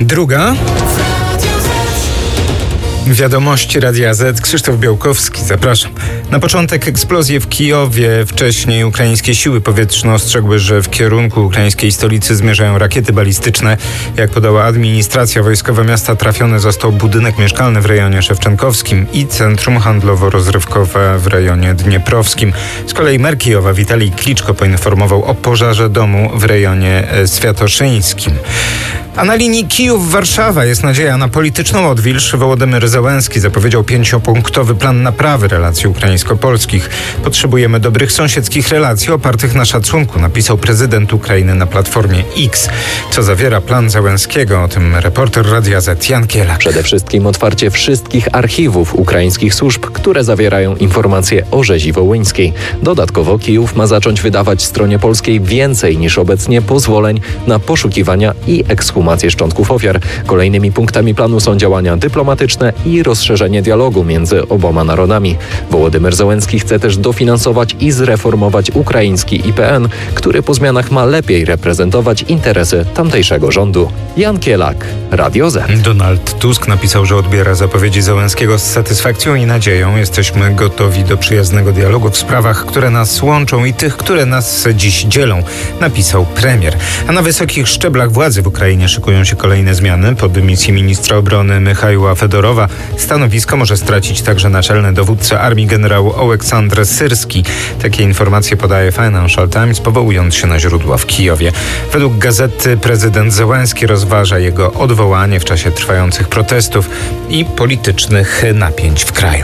Druga. Wiadomości Radia Z. Krzysztof Białkowski, zapraszam. Na początek eksplozje w Kijowie. Wcześniej ukraińskie siły powietrzne ostrzegły, że w kierunku ukraińskiej stolicy zmierzają rakiety balistyczne. Jak podała administracja wojskowa miasta, trafiony został budynek mieszkalny w rejonie szewczenkowskim i centrum handlowo-rozrywkowe w rejonie dnieprowskim. Z kolei mer Kijowa Witalij Kliczko poinformował o pożarze domu w rejonie świętoszyńskim. A na linii Kijów-Warszawa jest nadzieja na polityczną odwilż. Wołodymyr Zełenski zapowiedział 5-punktowy plan naprawy relacji ukraińsko-polskich. Potrzebujemy dobrych sąsiedzkich relacji opartych na szacunku, napisał prezydent Ukrainy na platformie X. Co zawiera plan Zełenskiego? O tym reporter Radia Z Jan Kielak. Przede wszystkim otwarcie wszystkich archiwów ukraińskich służb, które zawierają informacje o rzezi wołyńskiej. Dodatkowo Kijów ma zacząć wydawać stronie polskiej więcej niż obecnie pozwoleń na poszukiwania i ekshumację szczątków ofiar. Kolejnymi punktami planu są działania dyplomatyczne i rozszerzenie dialogu między oboma narodami. Wołodymyr Zełenski chce też dofinansować i zreformować ukraiński IPN, który po zmianach ma lepiej reprezentować interesy tamtejszego rządu. Jan Kielak, Radio Z. Donald Tusk napisał, że odbiera zapowiedzi Zełenskiego z satysfakcją i nadzieją. Jesteśmy gotowi do przyjaznego dialogu w sprawach, które nas łączą i tych, które nas dziś dzielą, napisał premier. A na wysokich szczeblach władzy w Ukrainie szykują się kolejne zmiany. Po dymisji ministra obrony Michaiła Fedorowa stanowisko może stracić także naczelny dowódca armii generał Oleksandr Syrski. Takie informacje podaje Financial Times, powołując się na źródła w Kijowie. Według gazety prezydent Zełenski rozważa jego odwołanie w czasie trwających protestów i politycznych napięć w kraju.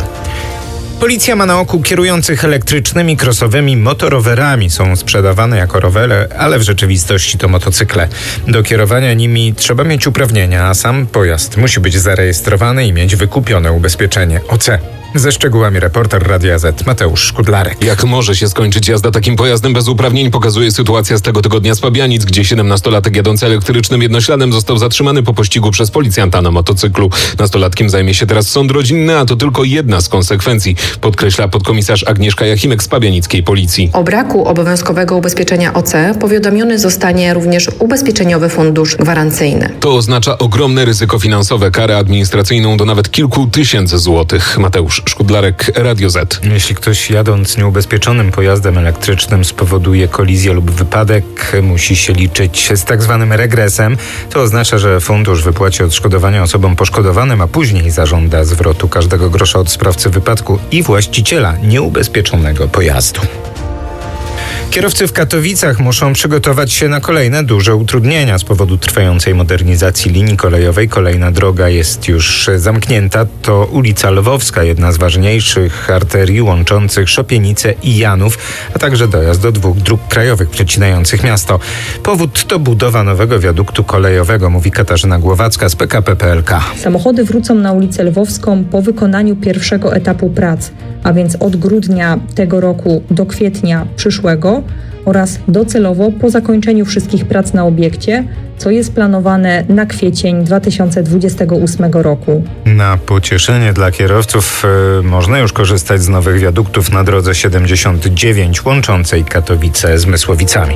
Policja ma na oku kierujących elektrycznymi crossowymi motorowerami. Są sprzedawane jako rowery, ale w rzeczywistości to motocykle. Do kierowania nimi trzeba mieć uprawnienia, a sam pojazd musi być zarejestrowany i mieć wykupione ubezpieczenie OC. Ze szczegółami reporter Radia Z Mateusz Szkudlarek. Jak może się skończyć jazda takim pojazdem bez uprawnień, pokazuje sytuacja z tego tygodnia z Pabianic, gdzie 17-latek jadący elektrycznym jednośladem został zatrzymany po pościgu przez policjanta na motocyklu. Nastolatkiem zajmie się teraz sąd rodzinny, a to tylko jedna z konsekwencji, podkreśla podkomisarz Agnieszka Jachimek z pabianickiej policji. O braku obowiązkowego ubezpieczenia OC powiadomiony zostanie również Ubezpieczeniowy Fundusz Gwarancyjny. To oznacza ogromne ryzyko finansowe, karę administracyjną do nawet kilku tysięcy złotych. Mateusz Szkudlarek, Radio Z. Jeśli ktoś jadąc nieubezpieczonym pojazdem elektrycznym spowoduje kolizję lub wypadek, musi się liczyć z tak zwanym regresem. To oznacza, że fundusz wypłaci odszkodowanie osobom poszkodowanym, a później zażąda zwrotu każdego grosza od sprawcy wypadku i właściciela nieubezpieczonego pojazdu. Kierowcy w Katowicach muszą przygotować się na kolejne duże utrudnienia z powodu trwającej modernizacji linii kolejowej. Kolejna droga jest już zamknięta. To ulica Lwowska, jedna z ważniejszych arterii łączących Szopienicę i Janów, a także dojazd do 2 dróg krajowych przecinających miasto. Powód to budowa nowego wiaduktu kolejowego, mówi Katarzyna Głowacka z PKP PLK. Samochody wrócą na ulicę Lwowską po wykonaniu pierwszego etapu prac, a więc od grudnia tego roku do kwietnia przyszłego oraz docelowo po zakończeniu wszystkich prac na obiekcie, co jest planowane na kwiecień 2028 roku. Na pocieszenie dla kierowców można już korzystać z nowych wiaduktów na drodze 79 łączącej Katowice z Mysłowicami.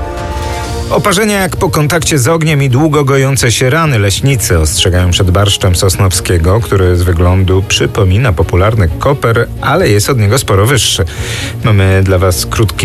Oparzenia jak po kontakcie z ogniem i długo gojące się rany. Leśnicy ostrzegają przed barszczem sosnowskiego, który z wyglądu przypomina popularny koper, ale jest od niego sporo wyższy. Mamy dla Was krótki